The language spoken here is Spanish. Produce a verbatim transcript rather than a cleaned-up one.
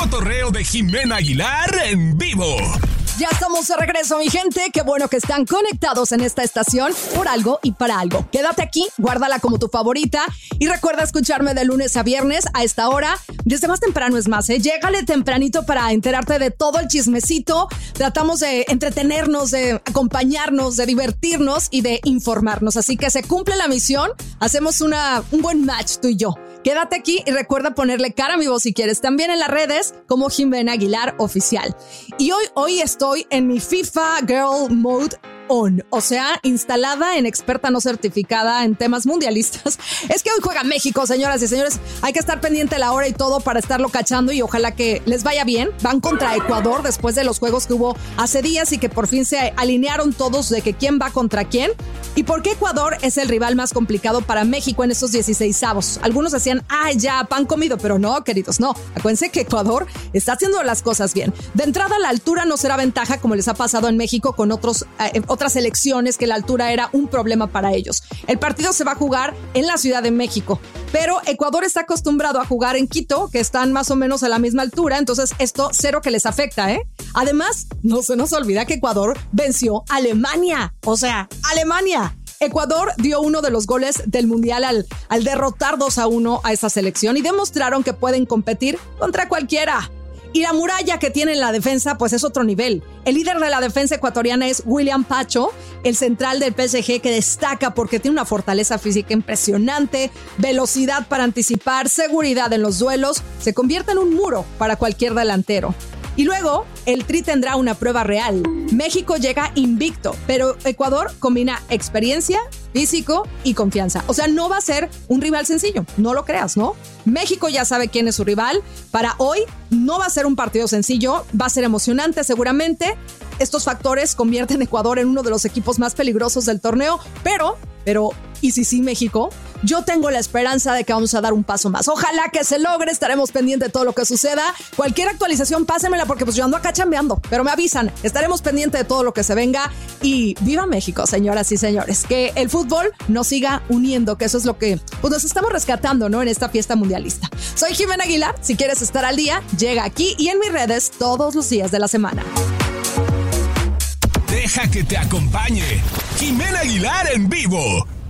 cotorreo de Jimena Aguilar en vivo. Ya estamos de regreso, mi gente. Qué bueno que están conectados en esta estación por algo y para algo. Quédate aquí, guárdala como tu favorita y recuerda escucharme de lunes a viernes a esta hora. Desde más temprano es más, ¿eh? Llégale tempranito para enterarte de todo el chismecito. Tratamos de entretenernos, de acompañarnos, de divertirnos y de informarnos. Así que se cumple la misión. Hacemos una, un buen match tú y yo. Quédate aquí y recuerda ponerle cara a mi voz si quieres. También en las redes como Jimena Aguilar Oficial. Y hoy, hoy estoy en mi FIFA Girl Mode On, o sea, instalada en experta no certificada en temas mundialistas. Es que hoy juega México, señoras y señores. Hay que estar pendiente de la hora y todo para estarlo cachando y ojalá que les vaya bien. Van contra Ecuador después de los juegos que hubo hace días y que por fin se alinearon todos de que quién va contra quién. ¿Y por qué Ecuador es el rival más complicado para México en estos dieciseisavos? Algunos decían, ay, ya, pan comido, pero no, queridos, no. Acuérdense que Ecuador está haciendo las cosas bien. De entrada, la altura no será ventaja como les ha pasado en México con otros, eh, otras elecciones que la altura era un problema para ellos. El partido se va a jugar en la Ciudad de México, pero Ecuador está acostumbrado a jugar en Quito, que están más o menos a la misma altura, entonces esto cero que les afecta, ¿eh? Además, no se nos olvida que Ecuador venció a Alemania, o sea, Alemania. Ecuador dio uno de los goles del Mundial al, al derrotar dos a uno a esa selección y demostraron que pueden competir contra cualquiera. Y la muralla que tiene en la defensa, pues es otro nivel. El líder de la defensa ecuatoriana es William Pacho, el central del P S G que destaca porque tiene una fortaleza física impresionante, velocidad para anticipar, seguridad en los duelos, se convierte en un muro para cualquier delantero. Y luego, el Tri tendrá una prueba real. México llega invicto, pero Ecuador combina experiencia, físico y confianza. O sea, no va a ser un rival sencillo, no lo creas, ¿no? México ya sabe quién es su rival. Para hoy no va a ser un partido sencillo, va a ser emocionante seguramente. Estos factores convierten a Ecuador en uno de los equipos más peligrosos del torneo, pero, pero, ¿y si sí México? Yo tengo la esperanza de que vamos a dar un paso más. Ojalá que se logre, estaremos pendientes de todo lo que suceda. Cualquier actualización, pásenmela porque pues yo ando acá chambeando, pero me avisan. Estaremos pendientes de todo lo que se venga y ¡viva México, señoras y señores! Que el fútbol nos siga uniendo, que eso es lo que pues nos estamos rescatando, ¿no? En esta fiesta mundialista. Soy Jimena Aguilar. Si quieres estar al día, llega aquí y en mis redes todos los días de la semana. Deja que te acompañe Jimena Aguilar en vivo.